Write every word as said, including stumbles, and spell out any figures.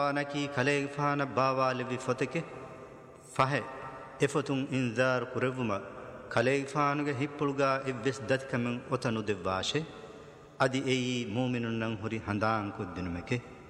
نكي خليفان باوال بفتك فه افتون انذار كربما خليفانගේ හිප්පුල්ගා එව්ස් දත්කමෙන් ඔතනු දෙවාෂේ අදි එයි මුමිනුන් නම් හොරි හඳාන් කුද්දිනුමකේ